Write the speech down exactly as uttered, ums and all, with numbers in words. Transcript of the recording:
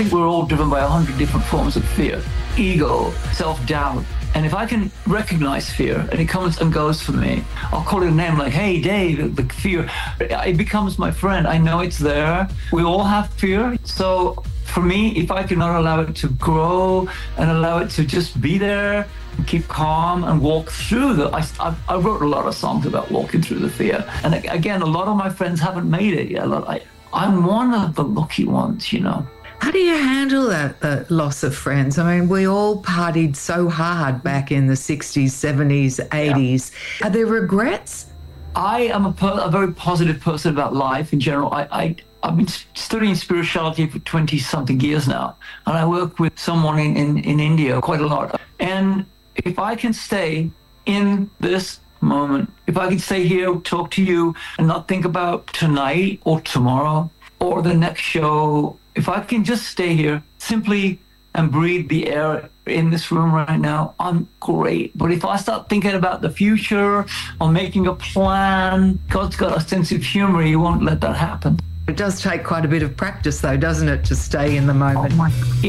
think we're all driven by a hundred different forms of fear. Ego, self-doubt. And if I can recognize fear and it comes and goes for me, I'll call it a name like, hey, Dave, the fear, it becomes my friend. I know it's there. We all have fear. So for me, if I cannot allow it to grow and allow it to just be there and keep calm and walk through the, I, I, I wrote a lot of songs about walking through the fear. And again, a lot of my friends haven't made it yet. I, I'm one of the lucky ones, you know. How do you handle that, the loss of friends? I mean, we all partied so hard back in the sixties, seventies, eighties. Yeah. Are there regrets? I am a, per- a very positive person about life in general. I, I, I've been studying spirituality for twenty-something years now, and I work with someone in, in, in India quite a lot. And if I can stay in this moment, if I can stay here, talk to you, and not think about tonight or tomorrow or the next show, if I can just stay here simply and breathe the air in this room right now, I'm great. But if I start thinking about the future or making a plan, God's got a sense of humor. He won't let that happen. It does take quite a bit of practice, though, doesn't it, to stay in the moment? Oh my, it